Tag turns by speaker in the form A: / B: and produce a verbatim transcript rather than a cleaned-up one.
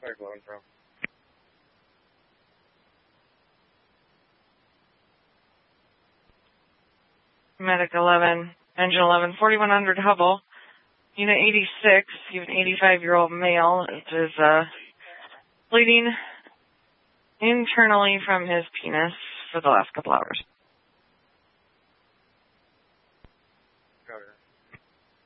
A: Where's eleven from?
B: Medic eleven, engine eleven, forty-one hundred Hubble. Unit eighty-six, you have an eighty-five-year-old male. It is uh, bleeding internally from his penis for the last couple hours.